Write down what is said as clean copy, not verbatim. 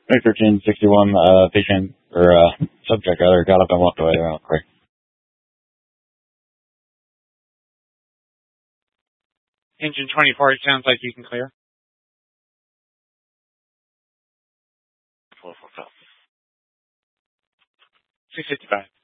1361, patient, or, subject rather, got up and walked away real quick. Engine 24, it sounds like you can clear. 655.